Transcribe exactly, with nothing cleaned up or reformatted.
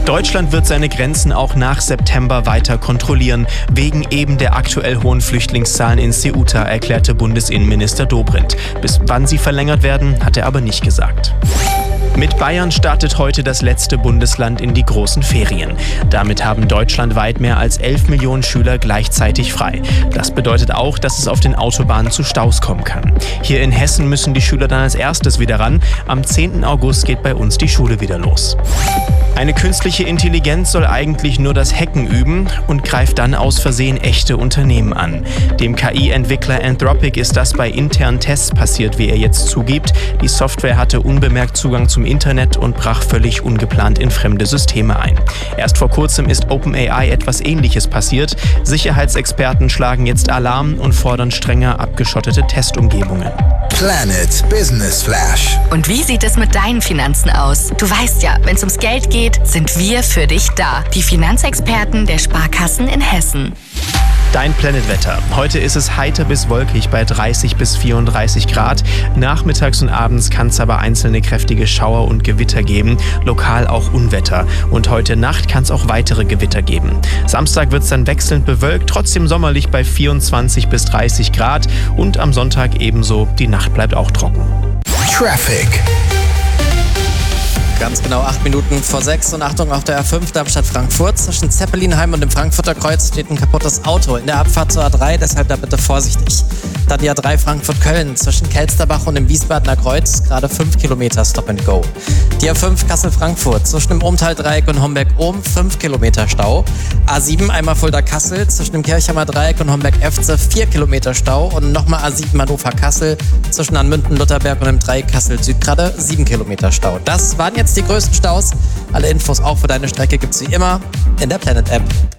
Deutschland wird seine Grenzen auch nach September weiter kontrollieren, wegen eben der aktuell hohen Flüchtlingszahlen in Ceuta, erklärte Bundesinnenminister Dobrindt. Bis wann sie verlängert werden, hat er aber nicht gesagt. Mit Bayern startet heute das letzte Bundesland in die großen Ferien. Damit haben deutschlandweit mehr als elf Millionen Schüler gleichzeitig frei. Das bedeutet auch, dass es auf den Autobahnen zu Staus kommen kann. Hier in Hessen müssen die Schüler dann als erstes wieder ran. Am zehnten August geht bei uns die Schule wieder los. Eine künstliche Intelligenz soll eigentlich nur das Hacken üben und greift dann aus Versehen echte Unternehmen an. Dem K I-Entwickler Anthropic ist das bei internen Tests passiert, wie er jetzt zugibt. Die Software hatte unbemerkt Zugang zum Internet und brach völlig ungeplant in fremde Systeme ein. Erst vor kurzem ist OpenAI etwas Ähnliches passiert. Sicherheitsexperten schlagen jetzt Alarm und fordern strenger abgeschottete Testumgebungen. Planet Business Flash. Und wie sieht es mit deinen Finanzen aus? Du weißt ja, wenn es ums Geld geht, sind wir für dich da. Die Finanzexperten der Sparkassen in Hessen. Dein Planetwetter. Heute ist es heiter bis wolkig bei dreißig bis vierunddreißig Grad. Nachmittags und abends kann es aber einzelne kräftige Schauer und Gewitter geben, lokal auch Unwetter. Und heute Nacht kann es auch weitere Gewitter geben. Samstag wird es dann wechselnd bewölkt, trotzdem sommerlich bei vierundzwanzig bis dreißig Grad. Und am Sonntag ebenso, die Nacht bleibt auch trocken. Traffic. Ganz genau acht Minuten vor sechs und Achtung auf der A fünf Darmstadt-Frankfurt. Zwischen Zeppelinheim und dem Frankfurter Kreuz steht ein kaputtes Auto in der Abfahrt zur A drei, deshalb da bitte vorsichtig. Dann die A drei Frankfurt-Köln zwischen Kelsterbach und dem Wiesbadener Kreuz, gerade fünf Kilometer Stop and Go. Die A fünf Kassel-Frankfurt zwischen dem Umtal-Dreieck und Homberg-Ohm, fünf Kilometer Stau. A sieben einmal Fulda-Kassel zwischen dem Kirchheimer Dreieck und Homberg-Efze, vier Kilometer Stau. Und nochmal A sieben Hannover-Kassel zwischen Anmünden-Lutherberg und dem Dreieck Kassel-Süd, gerade sieben Kilometer Stau. Das waren jetzt die größten Staus. Alle Infos auch für deine Strecke gibt's wie immer in der Planet App.